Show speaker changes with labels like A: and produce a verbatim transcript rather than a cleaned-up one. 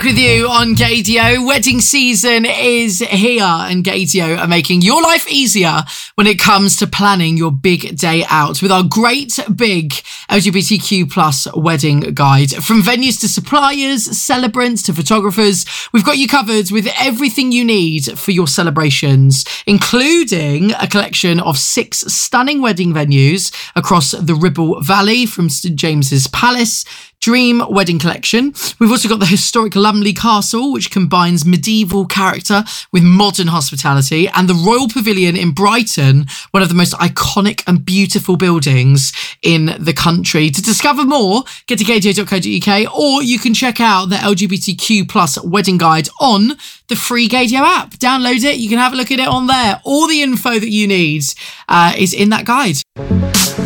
A: with you on Gaydio. Wedding season is here and Gaydio are making your life easier when it comes to planning your big day out with our great big L G B T Q plus wedding guide. From venues to suppliers, celebrants to photographers, we've got you covered with everything you need for your celebrations, including a collection of six stunning wedding venues across the Ribble Valley, from St James's Palace, Dream Wedding Collection. We've also got the historic Lumley Castle, which combines medieval character with modern hospitality, and the Royal Pavilion in Brighton, one of the most iconic and beautiful buildings in the country. To discover more, get to gaydio dot co dot uk, or you can check out the L G B T Q plus wedding guide on the free Gaydio app. Download it, you can have a look at it on there. All the info that you need uh, is in that guide.